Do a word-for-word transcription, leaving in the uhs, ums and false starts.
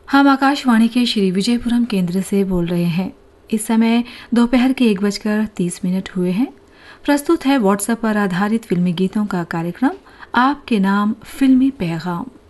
हम आकाशवाणी के श्री विजयपुरम केंद्र से बोल रहे हैं। इस समय दोपहर के एक बजकर तीस मिनट हुए हैं। प्रस्तुत है व्हाट्सएप पर आधारित फिल्मी गीतों का कार्यक्रम आपके नाम फिल्मी पैगाम।